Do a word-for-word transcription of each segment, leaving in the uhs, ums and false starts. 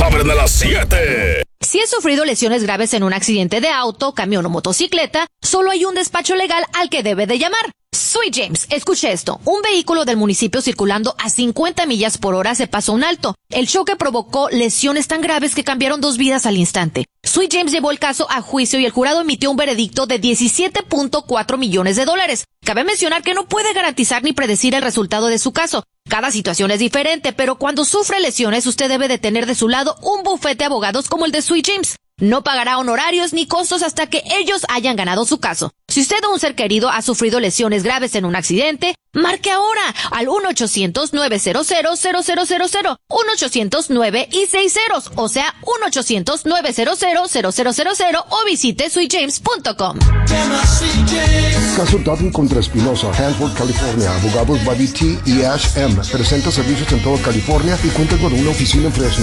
abren a las siete. Si has sufrido lesiones graves en un accidente de auto, camión o motocicleta, solo hay un despacho legal al que debe de llamar. Sweet James, escuche esto. Un vehículo del municipio circulando a cincuenta millas por hora se pasó un alto. El choque provocó lesiones tan graves que cambiaron dos vidas al instante. Sweet James llevó el caso a juicio y el jurado emitió un veredicto de diecisiete punto cuatro millones de dólares. Cabe mencionar que no puede garantizar ni predecir el resultado de su caso. Cada situación es diferente, pero cuando sufre lesiones usted debe de tener de su lado un bufete de abogados como el de Sweet James. No pagará honorarios ni costos hasta que ellos hayan ganado su caso. Si usted o un ser querido ha sufrido lesiones graves en un accidente, marque ahora al uno ochocientos, nueve cero cero, cero cero cero cero, uno ochocientos nueve y seis ceros, o sea, uno ochocientos, nueve cero cero, cero cero cero cero o visite sweet james punto com. Caso Dutton contra Espinosa, Hanford, California. Abogados Bobby T y Ash M. Presenta servicios en toda California y cuenta con una oficina en Fresno.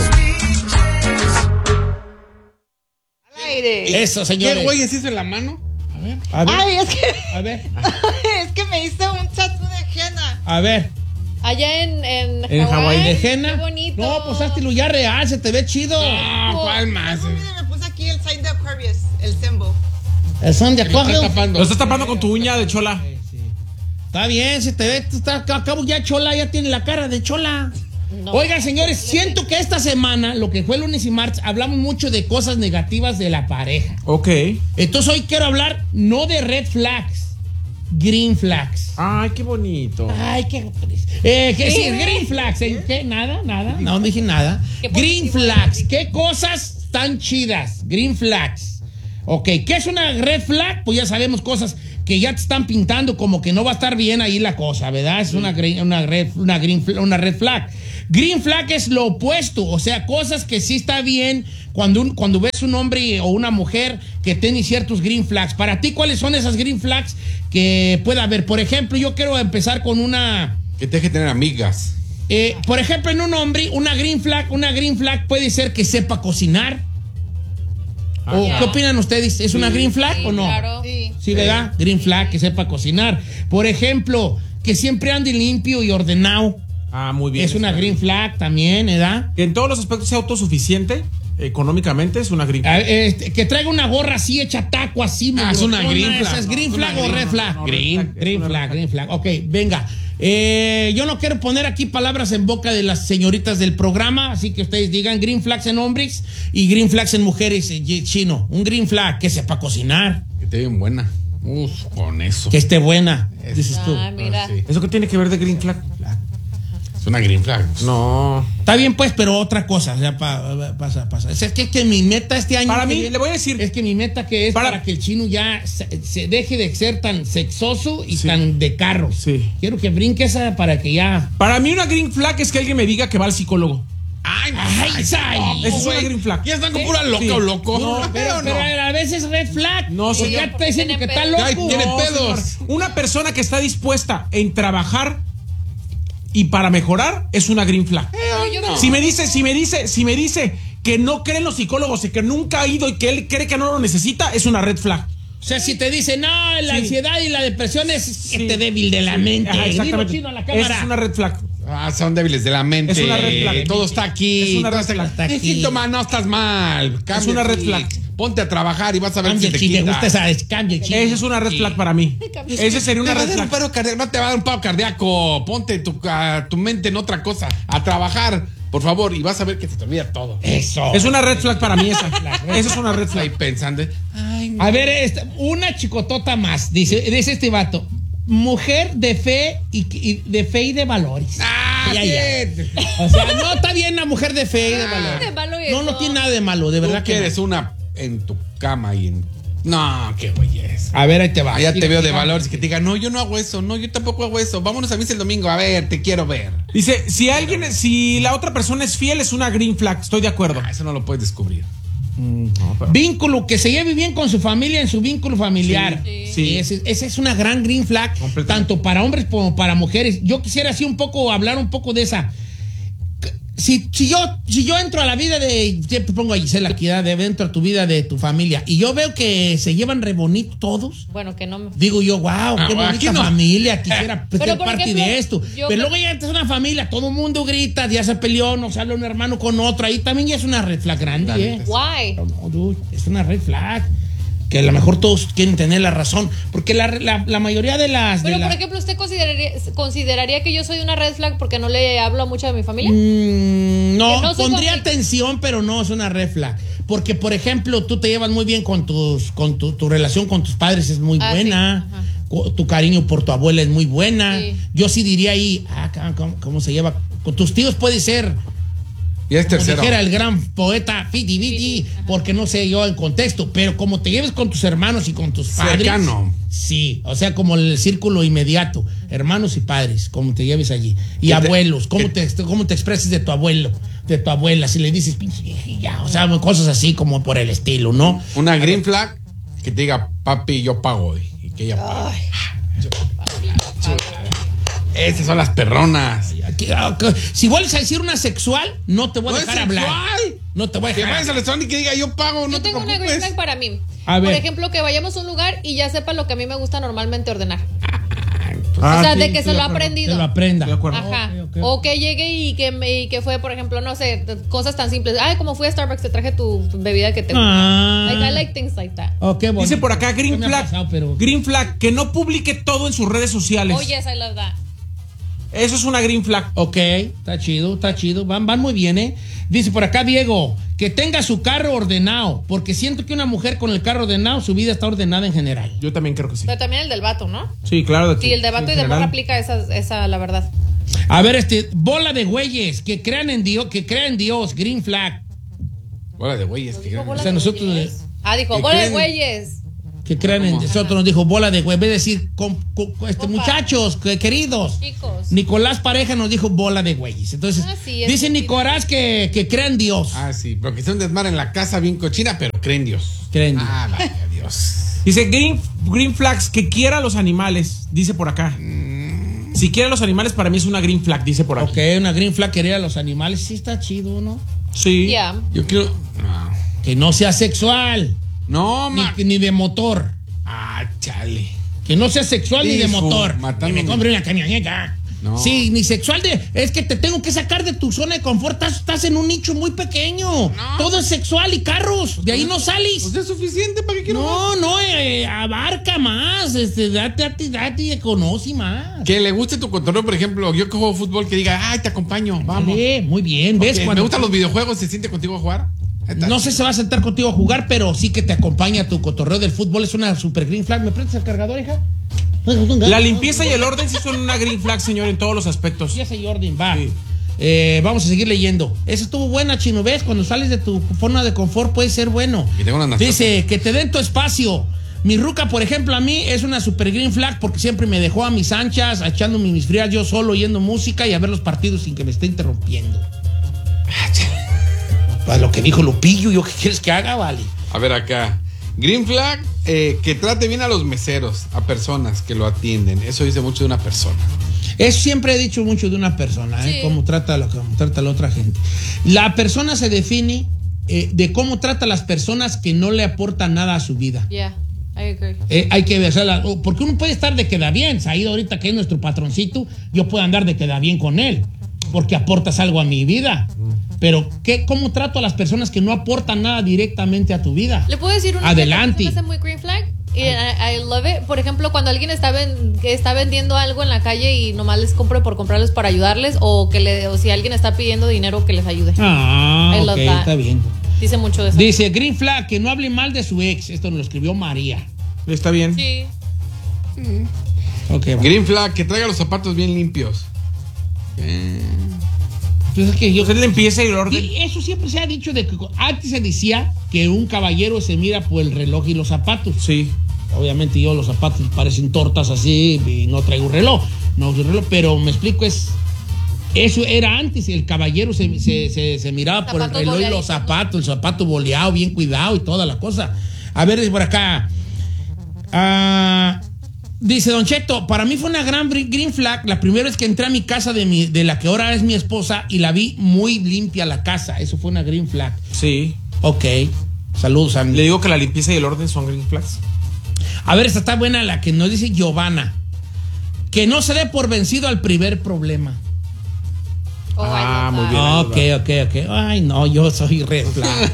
Eso, señores. ¿Qué güey es eso en la mano? A ver, a ver. Ay, es que. A ver. Es que me hice un tatu de henna. A ver. Allá en, en, ¿En Hawái de henna? Qué bonito. No, pues háztelo ya real, se te ve chido. No, ¿cuál más? No, mire, me puse aquí el sign de Aquarius, el symbol. El son de Aquarius. tapando. Lo estás tapando con tu uña de chola. Sí, sí. Está bien, se te ve, tú estás, acabo ya chola, ya tiene la cara de chola. No. Oigan, señores, siento que esta semana, lo que fue lunes y martes, hablamos mucho de cosas negativas de la pareja. Ok. Entonces hoy quiero hablar no de red flags, green flags. Ay, qué bonito. Ay, qué... Eh, ¿qué sí, green flags? ¿eh? ¿Qué? Nada, nada, no dije nada. Green flags, ¿qué cosas tan chidas? Green flags. Ok, ¿qué es una red flag? Pues ya sabemos cosas que ya te están pintando como que no va a estar bien ahí la cosa, ¿verdad? Es una, una, red, una, green, una red flag. Green flag es lo opuesto, o sea, cosas que sí está bien cuando, un, cuando ves un hombre o una mujer que tiene ciertos green flags. Para ti, ¿cuáles son esas green flags que pueda haber? Por ejemplo, yo quiero empezar con una... Que te deje tener amigas. Eh, por ejemplo, en un hombre, una green flag, una green flag puede ser que sepa cocinar. ¿O yeah. qué opinan ustedes? ¿Es sí, una green flag sí, o no? Claro. Sí. Sí, ¿verdad? Green flag, que sepa cocinar. Por ejemplo, que siempre ande limpio y ordenado. Ah, muy bien. Es una green flag también, ¿verdad? Que en todos los aspectos sea autosuficiente, económicamente, es una green Ah, flag. este, que traiga una gorra así, hecha taco, así. Ah, es una green flag. ¿Es green No, flag es una o red green- flag? no, no, Green, red flag, green es una flag, red green flag. Ok, venga. Eh, yo no quiero poner aquí palabras en boca de las señoritas del programa, así que ustedes digan green flags en hombres y green flags en mujeres, eh, chino. Un green flag que sepa cocinar, Que te bien buena. Uf, con eso. que esté buena, dices tú. Ah, mira. Sí. ¿Eso qué tiene que ver de green flag? Es una green flag. No. Está bien, pues, pero otra cosa, o sea, pa, pasa, pasa. Es que, que mi meta este año... Para que mí, yo- le voy a decir... Es que mi meta que es para, Para- que el chino ya se, se deje de ser tan sexoso y Sí. tan de carro. Sí. Quiero que brinque esa para que ya... Para mí una green flag es que alguien me diga que va al psicólogo. Ay, Ay, ay, ay, Esa es una güey. green flag. Ya están con pura loca Sí. o loco. No, pero, pero a veces es red flag. No, porque señor. ya está diciendo que Tiene está pedos. loco. Ay, tiene No, pedos. señor. Una persona que está dispuesta en trabajar y para mejorar es una green flag. no. Si me dice, si me dice, si me dice que no cree en los psicólogos y que nunca ha ido y que él cree que no lo necesita, es una red flag. O sea, si te dicen, no, la Sí. ansiedad y la depresión es Sí. este débil de la mente. Ajá, Dilo, exactamente. chino, a la cámara. Esa es una red flag. Ah, son débiles de la mente. Es una red flag. Todo está aquí. Es una todo red flag. Está aquí. Hijito, man, no estás mal. Cambia una red aquí. flag. Ponte a trabajar y vas a ver Cambia si el te chile, me quita. gusta esa, cambia el chile. Esa es una red flag para mí. Esa sería una Te va a red dar un flag. paro cardíaco, no te va a dar un paro cardíaco. Ponte tu, a, tu mente en otra cosa. A trabajar, por favor, y vas a ver que se te olvida todo. Eso. Es una red flag para mí esa. Esa es una red Ahí flag. pensando. Ay, A ver, esta, una chicotota más, dice, dice este vato. Mujer de fe y, y de fe y de valores. Ah, Ya, ya. sí. O sea, no está bien la mujer de fe y de Ah. valores. de malo No, eso? no tiene nada de malo, de Tú verdad que no. quieres una en tu cama y en... No, qué belleza. A ver, ahí te va. Ah, ya te Diga, veo de diga. valores y que te digan, no, yo no hago eso, no, yo tampoco hago eso. Vámonos a misa el domingo, a ver, te quiero ver. Dice, si alguien, si la otra persona es fiel, es una green flag. Estoy de acuerdo. Ah, eso no lo puedes descubrir. Vínculo, que se lleve bien con su familia en su vínculo familiar. Sí. Sí. Ese- Esa es una gran green flag, Completamente. tanto para hombres como para mujeres. Yo quisiera así un poco hablar un poco de esa. Si, si, yo, si yo entro a la vida de, siempre pongo a Gisela aquí, ¿eh? de dentro a tu vida de tu familia, y yo veo que se llevan re bonito todos, Bueno, que no me... digo yo, wow, Ah, qué bueno, bonita aquí no. familia, quisiera Pero, ser por parte ejemplo, de esto. yo Pero me- luego ya es una familia, todo el mundo grita, ya se peleó, no se habla un hermano con otro, ahí también ya es una red flag grande, ¿eh? Why? No, dude, es una red flag. Que a lo mejor todos quieren tener la razón, porque la, la, la mayoría de las... de Pero, la- por ejemplo, ¿usted consideraría, consideraría que yo soy una red flag porque no le hablo a mucha de mi familia? Mm, no, Que no soy pondría conflicto. atención, pero no es una red flag. Porque, por ejemplo, tú te llevas muy bien con tus, con tu, tu relación con tus padres es muy Ah, buena. sí, ajá. Co- Tu cariño por tu abuela es muy buena. Sí. Yo sí diría ahí, ah, ca- ¿cómo, cómo se lleva? Con tus tíos puede ser, Ya es como tercero. dijera el gran poeta Fiti Viti, porque no sé yo el contexto, pero como te lleves con tus hermanos y con tus padres. Cercano. Sí, o sea, como el círculo inmediato, hermanos y padres, como te lleves allí. Y Que te- abuelos, cómo que- te, cómo te expreses de tu abuelo, de tu abuela, si le dices pinche viejilla, o sea, cosas así como por el estilo, ¿no? Una green flag que te diga, papi, yo pago hoy. Y que ella pague. Esas son las perronas. Aquí, ah, que- Si vuelves a decir una sexual, no te voy a No es dejar hablar. sexual. No te voy a Que dejar vayas al hablar. restaurante y que diga, yo pago, no Yo te tengo una green preocupes. flag para mí. A Por ver. ejemplo, que vayamos a un lugar y ya sepa lo que a mí me gusta normalmente ordenar. Ah, o sea, sí, de que estoy se lo ha acuerdo. aprendido. Que lo aprenda. De acuerdo. Ajá. Ok, ok. O que llegue y que, me- y que fue, por ejemplo, no sé, t- cosas tan simples. Ay, como fui a Starbucks, te traje tu tu bebida que te gusta. Ah. Like, I like things like that. Oh, qué bonito. Dice por acá Green No me ha Flag. pasado, pero- Green Flag, que no publique todo en sus redes sociales. Oh, yes, I love that. Eso es una Green Flag. Ok, está chido, está chido. Van, van muy bien, ¿eh? Dice por acá Diego, que tenga su carro ordenado, porque siento que una mujer con el carro ordenado, su vida está ordenada en general. Yo también creo que sí. Pero también el del vato, ¿no? Sí, claro. de que- Sí, el de vato en y de general. morra aplica esa, esa, la verdad. A ver, este, bola de güeyes, que crean en Dios, que crean en Dios, green flag. Bola de güeyes. Que Dijo bola O sea, de nosotros, güeyes. Ah, dijo, que bola de creen- güeyes. Que crean en ¿Cómo? nosotros, nos dijo bola de güey, en vez de decir, com- com- este, Compa. muchachos, que- queridos. Chicos. Nicolás Pareja nos dijo bola de güeyes. Entonces, Ah, sí, es dice mentira. Nicolás que, que crean en Dios. Ah, sí, pero que sea un desmar en la casa bien cochina, pero creen Dios. Creen. Ah, vaya Dios. Dice Green, Green Flags, que quiera a los animales. Dice por acá. Si quiere a los animales, para mí es una Green Flag. Dice por aquí. Ok, una green flag querer a los animales, sí está chido, ¿no? Sí. Yeah. Yo quiero. No, Que no sea sexual, no ni, ma. ni de motor. Ah, chale. Que no sea sexual ni de Hijo, motor. Que matando- me compre una camioneta. No. Sí, ni sexual de. Es que te tengo que sacar de tu zona de confort. Estás, estás en un nicho muy pequeño. Todo es sexual y carros. De ahí no sales. Pues es suficiente para que quiero más. No, no, eh, abarca más. Este, date, date, date, conoce más. Que le guste tu control, por ejemplo, yo que juego fútbol, que diga, ay, te acompaño, vamos. Vale, muy bien. ¿Ves? Ok, Cuando me gustan los videojuegos, ¿se siente contigo a jugar? Ahí está. No sé si se va a sentar contigo a jugar, pero sí que te acompaña a tu cotorreo del fútbol. Es una super green flag. ¿Me prestas el cargador, hija? La limpieza y el orden sí son una Green Flag, señor, en todos los aspectos. Sí, ese Jordan, va. Sí. Eh, vamos a seguir leyendo. Esa estuvo buena, Chino. ¿Ves? Cuando sales de tu zona de confort puede ser bueno. Y tengo unas Dice, que te den tu espacio. Mi ruca, por ejemplo, a mí es una super green flag porque siempre me dejó a mis anchas, echándome mis frías yo solo, oyendo música y a ver los partidos sin que me esté interrumpiendo. Pues lo que dijo Lupillo, ¿yo qué quieres que haga, vale? A ver acá. Green flag, eh, que trate bien a los meseros, a personas que lo atienden. Eso dice mucho de una persona. Eso siempre he dicho mucho de una persona, ¿eh? Sí. Cómo trata, a la, cómo trata a la otra gente. La persona se define eh, de cómo trata a las personas que no le aportan nada a su vida. Yeah, I agree. Eh, hay que ver, o sea, la- o- porque uno puede estar de queda bien. Saído ahorita que es nuestro patroncito, yo puedo andar de queda bien con él, porque aportas algo a mi vida. Pero, ¿qué, ¿cómo trato a las personas que no aportan nada directamente a tu vida? ¿Le puedo decir una Adelante. que me hace muy green flag? Y I, I love it. Por ejemplo, cuando alguien está, ven- que está vendiendo algo en la calle y nomás les compro por comprarles para ayudarles, o que le, o si alguien está pidiendo dinero, que les ayude. Ah, I ok, love that. está bien. Dice mucho de eso. Dice, green flag, que no hable mal de su ex. Esto nos lo escribió María. Está bien. Sí. Ok, va. Green flag, que traiga los zapatos bien limpios. Eh, Pues es que yo... Entonces limpieza y el orden. Sí, eso siempre se ha dicho de que antes se decía que un caballero se mira por el reloj y los zapatos. Sí. Obviamente yo los zapatos parecen tortas así y no traigo un reloj, no uso reloj, pero me explico es eso era antes, el caballero se, se, se, se miraba por el Zapatos reloj y los boleaditos. zapatos, el zapato boleado, bien cuidado y toda la cosa. A ver, es por acá. Ah, Dice Don Cheto, para mí fue una gran green flag la primera vez que entré a mi casa de, mi, de la que ahora es mi esposa y la vi muy limpia la casa. Eso fue una green flag. Sí. Ok. Saludos, Sam. Le digo que la limpieza y el orden son green flags. A ver, esta está buena la que nos dice Giovanna. Que no se dé por vencido al primer problema. Oh, I Ah, love muy that. bien. Ok, ok, ok. Ay, no, yo soy red flag.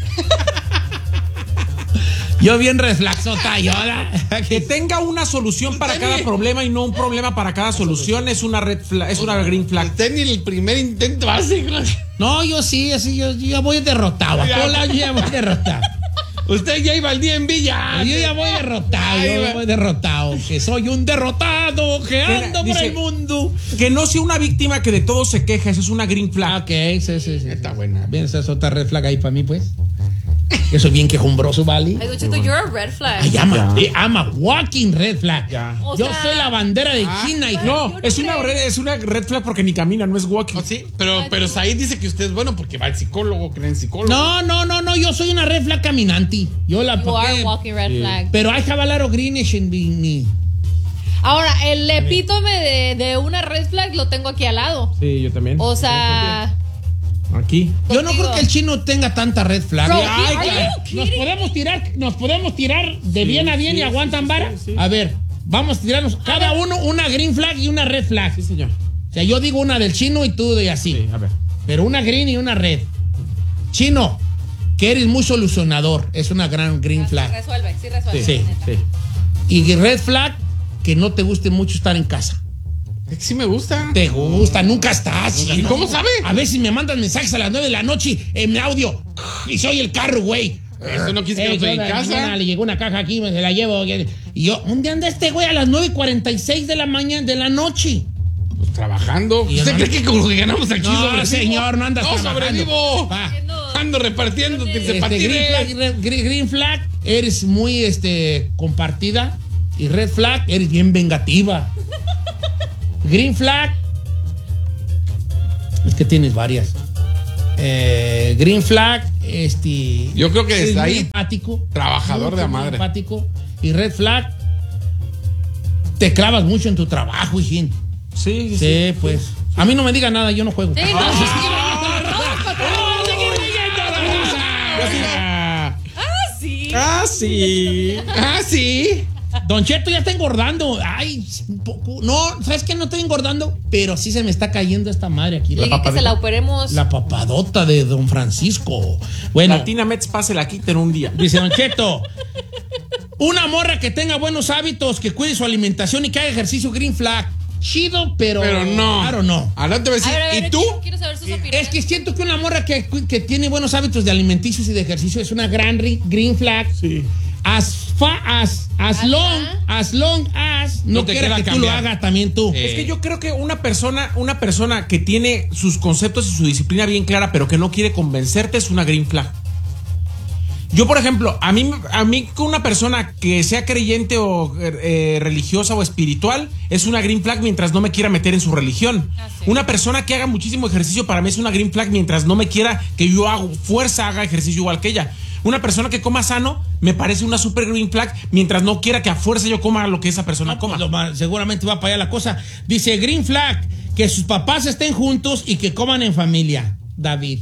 Yo bien red flag, sota, yo. Que tenga una solución para cada problema y no un problema para cada solución es una red flag, es una green flag. Usted ni el primer intento hace. No, yo sí, así, yo, yo ya voy derrotado. A todos lados yo ya voy derrotado. Usted ya iba al día en Villa. Yo ya voy derrotado, Ay, yo va. voy derrotado. Que soy un derrotado, que Mira, ando por dice- el mundo. Que no sea una víctima que de todo se queja, eso es una green flag. Ok, sí, sí, sí. Está buena. Bien, esa es otra red flag ahí para mí, pues. Que soy bien quejumbroso, ¿vale? Ay, Don Cheto, you're a red flag. Ay, ama, Ya. eh, ama, walking red flag. Ya. O Yo sea- soy la bandera de Ah. China y No, yo no es una, creo. red, es una red flag porque ni camina, no es walking. Oh, sí, pero, pero Said dice que usted es bueno porque va al psicólogo, cree en psicólogo. No, no, no, no, yo soy una red flag caminante. Yo la You are porque- walking red flag. Pero I have a lot of greenish in me. Ahora, el epítome de, de una red flag lo tengo aquí al lado. Sí, yo también. O sea, Aquí. Yo no Contigo. creo que el chino tenga tanta red flag. Bro, Ay, are cara, you nos kidding? podemos tirar, nos podemos tirar de bien a bien sí, y aguantan sí, vara. sí, sí. A ver, vamos a tirarnos cada uno una green flag y una red flag. Sí, señor. O sea, yo digo una del chino y tú de así. Sí, a ver. Pero una green y una red. Chino, que eres muy solucionador, es una gran green sí flag. resuelve, sí resuelve. Sí. neta. Sí. Y red flag, que no te guste mucho estar en casa. Es que sí me gusta. Te gusta, nunca estás. ¿Y cómo sabe? A veces me mandan mensajes a las nueve de la noche en audio y soy el carro, güey. Eso no quiere decir que no estoy en Eh, casa. mañana le llegó una caja aquí, me se la llevo. Y yo, ¿dónde anda este güey a las nueve y cuarenta y seis de la mañana, de la noche? Pues trabajando. Y ¿Usted no- cree que con lo que ganamos aquí No, sobrevivo? señor, no andas No, trabajando. sobrevivo. Va. Ando repartiendo Este, green, patines. flag, red- green- green flag, eres muy este, compartida. Y red flag, eres bien vengativa. Green flag, es que tienes varias. Eh, green flag, este. Yo creo que eres desde muy ahí, empático. trabajador de la muy madre. Empático. Y red flag, te clavas mucho en tu trabajo, hijín. Sí, sí. Sí, pues. A mí no me diga nada, yo no juego. Sí, no. Ah, Sí. Ah, sí. Ah, sí. Don Cheto ya está engordando. Ay, un poco. No, ¿sabes qué? No estoy engordando, pero sí se me está cayendo esta madre aquí. Le dije que se la operemos. La papadota de Don Francisco. Bueno, Latina Mets pase la quita en un día. dice Don Cheto. Una morra que tenga buenos hábitos, que cuide su alimentación y que haga ejercicio, green flag. Chido, pero. Pero no. Claro, no. Ahora te voy a A decir, ver, a ver, ¿y tú? Quiero, quiero saber sus opiniones. Es que siento que una morra que, que tiene buenos hábitos de alimenticios y de ejercicio es una gran ri- green flag. Sí. As fa, as, as Ajá. long, as long as no, No te quiera queda que tú cambiar. lo hagas también tú. Eh, Es que yo creo que una persona, una persona que tiene sus conceptos y su disciplina bien clara, pero que no quiere convencerte, es una green flag. Yo, por ejemplo, a mí, a mí con una persona que sea creyente o eh, religiosa o espiritual, es una green flag mientras no me quiera meter en su religión. Ah, sí. Una persona que haga muchísimo ejercicio para mí es una green flag mientras no me quiera que yo hago fuerza, haga ejercicio igual que ella. Una persona que coma sano me parece una super green flag mientras no quiera que a fuerza yo coma lo que esa persona No, coma. pues, lo más- seguramente va para allá la cosa. Dice green flag, que sus papás estén juntos y que coman en familia. David.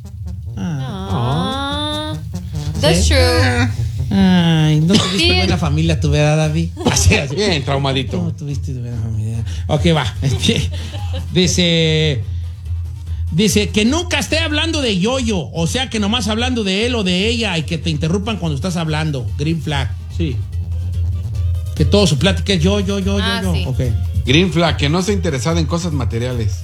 Ah, that's ¿Sí? true. Ay, no tuviste Sí. buena familia tu, ¿verdad, David? Así, así. Bien, No traumadito. tuviste buena familia. Ok, va. Dice. Dice que nunca esté hablando de yo-yo. O sea, que nomás hablando de él o de ella y que te interrumpan cuando estás hablando. Green flag. Sí. Que todo su plática es yo, yo, yo, Ah, yo, yo. sí. Ok. Green flag, que no esté interesada en cosas materiales.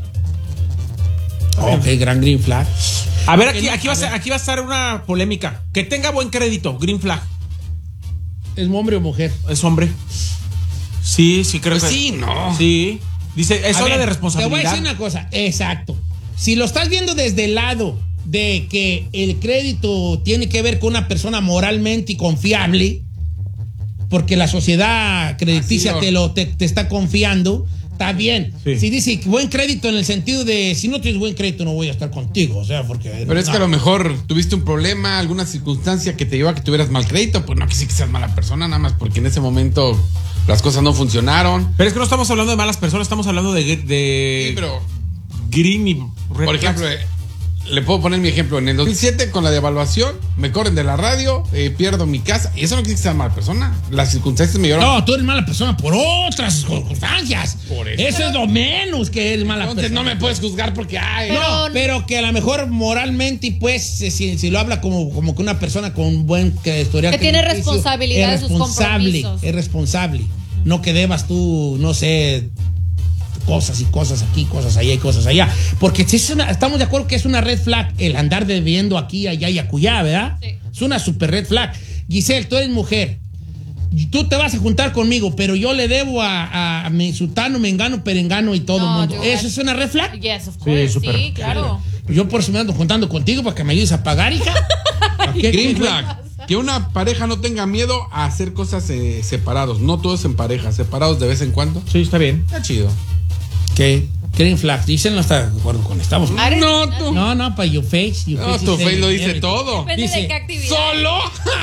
Ok, gran green flag. A ver, aquí, aquí, va a ser- aquí va a estar una polémica. Que tenga buen crédito, green flag. ¿Es hombre o mujer? Es hombre. Sí, sí, creo Pues que sí, no. Sí. Dice, es A hora ver, de responsabilidad. Te voy a decir una cosa. Exacto. Si lo estás viendo desde el lado de que el crédito tiene que ver con una persona moralmente y confiable, porque la sociedad crediticia Así lo- te lo te, te está confiando, está bien. Sí. Si dice buen crédito en el sentido de si no tienes buen crédito no voy a estar contigo, o sea, porque Pero es no. que a lo mejor tuviste un problema, alguna circunstancia que te llevó a que tuvieras mal crédito, pues no quise que seas mala persona, nada más porque en ese momento las cosas no funcionaron. Pero es que no estamos hablando de malas personas, estamos hablando de, de Sí, pero, green y red por ejemplo, flags. eh, le puedo poner mi ejemplo. En el dos mil siete, con la devaluación, me corren de la radio, eh, pierdo mi casa. Y eso no quiere decir que sea mala persona. Las circunstancias me llevaron. No, tú eres mala persona por otras circunstancias. Por eso. Eso es lo menos que eres mala Entonces persona. no me puedes juzgar porque, ay, No, Pero- pero que a lo mejor moralmente, y pues, si, si- si lo habla como, como que una persona con un buen que, historial Que tiene crediticio, responsabilidad es de sus responsable, compromisos. es responsable. No que debas tú, no sé, cosas y cosas aquí, cosas allá y cosas allá. Porque si es una- estamos de acuerdo que es una red flag el andar debiendo aquí, allá y acullá, ¿verdad? Sí. Es una super red flag. Giselle, tú eres mujer. Tú te vas a juntar conmigo, pero yo le debo a, a, a mi sultano, mengano, perengano y todo el No, mundo. yo- ¿Eso es una red flag? Yes, of course. Sí, súper. claro. Yo por eso me ando juntando contigo para que me ayudes a pagar, hija. ¿A qué- Green qué- flag. Que una pareja no tenga miedo a hacer cosas eh, separados. No todos en pareja, separados de vez en cuando. Sí, está bien. Está chido. ¿Qué? Green flag. Dicen no está de acuerdo con estamos. Ares- No, tú. No, no, para your face. Your No, face tu is face lo everything. dice todo. Depende Dice, de qué actividad. ¿Solo?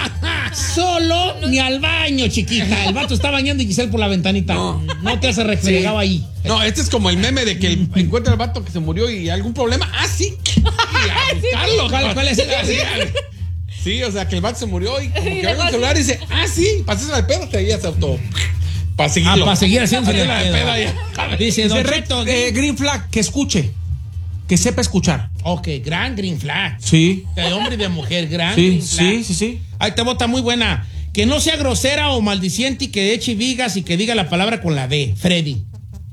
Solo ni al baño, chiquita. El vato está bañando y Giselle por la ventanita. No, No. te hace refregado ahí. No, este es como el meme de que el- encuentra al vato que se murió y algún problema. Ah, sí. Y a buscarlo. ¿Cuál- cuál es el- Sí, sí, o sea, que el vato se murió y como Y que abre dejó el celular y dice, ah, sí, pasé al pedo, te se auto. Para Ah, seguirlo. para seguir haciendo Pasé la de pedo ya. Dice, Don Dice, red- Cheto, eh, green flag, que escuche. Que sepa escuchar. ok, gran green flag. Sí. De hombre y de mujer, gran Sí, green flag. sí, sí, sí. Ahí te bota muy buena. Que no sea grosera o maldiciente y que eche vigas y que diga la palabra con la D. Freddy.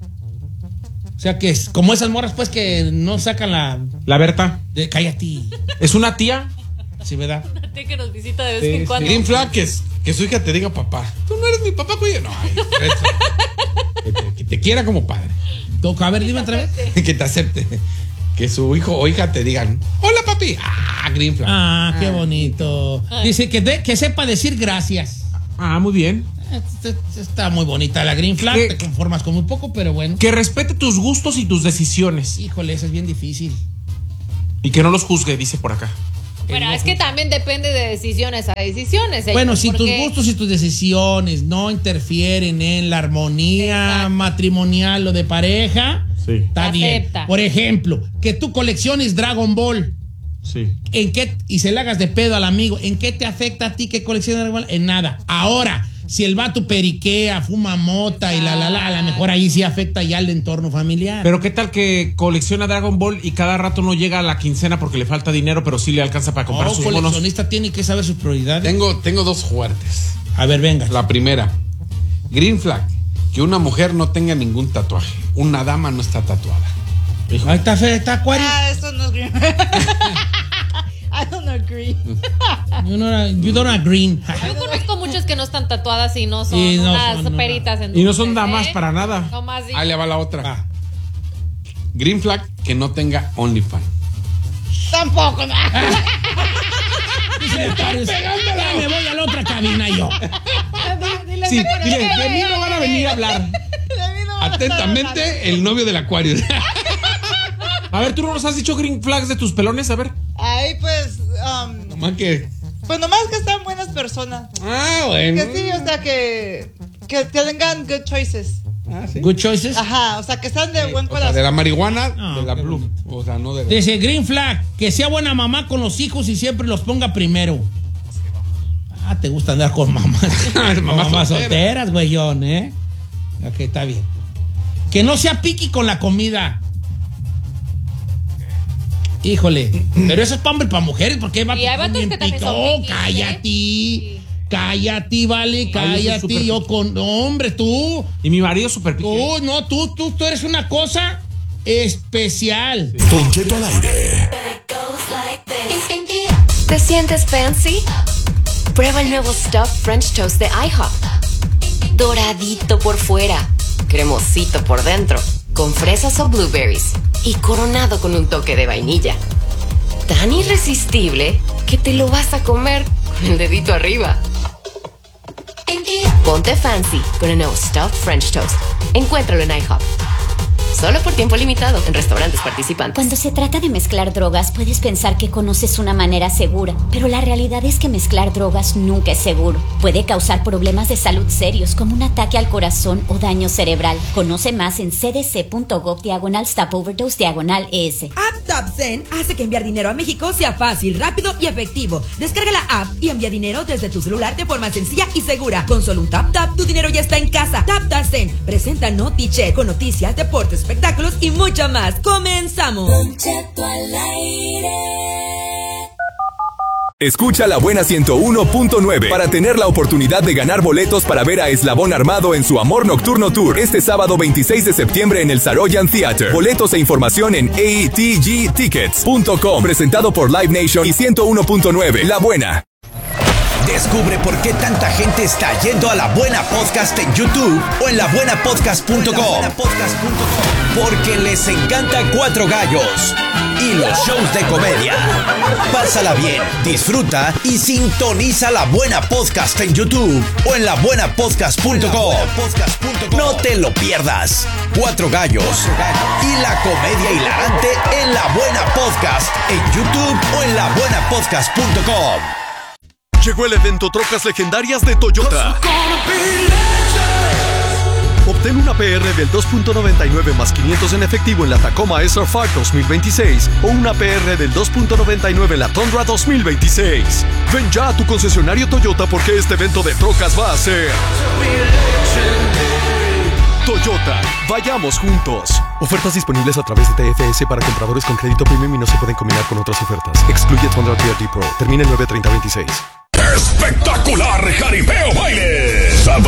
O sea que es como esas morras, pues, que no sacan la. La Berta. De, cállate. ¿Es una tía? Sí, ¿verdad? Que nos visita de vez Sí, en sí. cuando. Green flag que, es- que su hija te diga papá. Tú no eres mi papá, güey. No, ay, eso. que, te, que te quiera como padre. Toca, a ver, dime otra vez. Que te acepte. Que su hijo o hija te digan, hola papi. Ah, green flag. Ah, qué bonito. Dice que, de- que sepa decir gracias. Ah, muy bien. Este- este Está muy bonita la green flag. ¿Qué? Te conformas con muy poco, pero bueno. Que respete tus gustos y tus decisiones. Híjole, eso es bien difícil. Y que no los juzgue, dice por acá. Pero es que también depende de decisiones a decisiones. señor, Bueno, si tus porque- gustos y tus decisiones no interfieren en la armonía Exacto. matrimonial o de pareja, Sí. está bien. Acepta. Por ejemplo, que tú colecciones Dragon Ball. Sí. ¿En qué? Y se le hagas de pedo al amigo. ¿En qué te afecta a ti que coleccionas Dragon Ball? En nada. Ahora, si el vato periquea, fuma mota y la la la, a lo mejor ahí sí afecta ya el entorno familiar. Pero qué tal que colecciona Dragon Ball y cada rato no llega a la quincena porque le falta dinero, pero sí le alcanza para comprar No, sus bonos. coleccionista tiene que saber sus prioridades. Tengo, tengo dos fuertes. A ver, venga. La primera, green flag, que una mujer no tenga ningún tatuaje. Una dama no está tatuada. Ahí está, Fer, está Acuario. Ah, eso no es green. I don't agree. You don't, you don't agree. Yo conozco muchas que no están tatuadas y no son Y no unas son, no, peritas. En Y no son dulces, damas ¿eh? para nada. No más di- Ahí le va la otra. Va. Green flag, que no tenga OnlyFans. Tampoco. No. Ya me voy a la otra cabina yo. Dile, Sí, dile, dile, de mí no van a venir a hablar. de mí no van a estar hablando. Atentamente, el novio del Acuario. A ver, ¿tú no nos has dicho green flags de tus pelones? A ver. Ay, pues, um, Nomás que. pues nomás que están buenas personas. Ah, bueno. Que sí, o sea, que, que tengan good choices. Ah, sí. Good choices. Ajá, o sea, que sean de buen O sea, corazón. de la marihuana, Ah, de la qué blue. O sea, no de la. Dice Green Flag, que sea buena mamá con los hijos y siempre los ponga primero. Ah, te gusta andar con mamás. Mamás mamás solteras. solteras, güeyón, ¿eh? Ok, está bien. Que no sea piqui con la comida. Híjole, pero eso es para hombre y para mujeres, porque Y hay vatos que también son piquis, ¿eh? cállate, Sí. cállate, vale, Ay, yo soy cállate. súper Yo piqui. con, hombre, tú, Y mi marido súper piqui. tú, no, tú, tú, tú eres una cosa especial. Don Cheto al aire. ¿Te sientes fancy? Prueba el nuevo Stuffed French Toast de IHOP. Doradito por fuera, cremosito por dentro, con fresas o blueberries y coronado con un toque de vainilla. Tan irresistible que te lo vas a comer con el dedito arriba. Ponte fancy con el nuevo Stuffed French Toast. Encuéntralo en IHOP. Solo por tiempo limitado en restaurantes participantes. Cuando se trata de mezclar drogas, puedes pensar que conoces una manera segura, pero la realidad es que mezclar drogas nunca es seguro. Puede causar problemas de salud serios como un ataque al corazón o daño cerebral. Conoce más en cdc.gov diagonal stop overdose diagonal es. App TapZen hace que enviar dinero a México sea fácil, rápido y efectivo. Descarga la app y envía dinero desde tu celular de forma sencilla y segura. Con solo un tap tap, tu dinero ya está en casa. Tap TapZen presenta NotiCheck con noticias, deportes, espectáculos y mucho más. ¡Comenzamos! Don Cheto al aire. Escucha La Buena ciento uno punto nueve para tener la oportunidad de ganar boletos para ver a Eslabón Armado en su Amor Nocturno Tour este sábado veintiséis de septiembre en el Saroyan Theater. Boletos e información en a e t g tickets punto com. Presentado por Live Nation y ciento uno punto nueve. La Buena. Descubre por qué tanta gente está yendo a La Buena Podcast en YouTube o en la buena podcast punto com. Porque les encanta Cuatro Gallos y los shows de comedia. Pásala bien, disfruta y sintoniza La Buena Podcast en YouTube o en la buena podcast punto com. No te lo pierdas. Cuatro Gallos y la comedia hilarante en La Buena Podcast en YouTube o en la buena podcast punto com. Llegó el evento Trocas Legendarias de Toyota. Obtén una P R del dos punto noventa y nueve más quinientos en efectivo en la Tacoma S R F A R dos mil veintiséis o una P R del dos punto noventa y nueve en la Tundra dos mil veintiséis. Ven ya a tu concesionario Toyota porque este evento de trocas va a ser Toyota. Vayamos juntos. Ofertas disponibles a través de T F S para compradores con crédito premium y no se pueden combinar con otras ofertas. Excluye Tundra T R D Pro. Termina el nueve treinta veintiséis. ¡Espectacular Jaripeo Baile! Sábado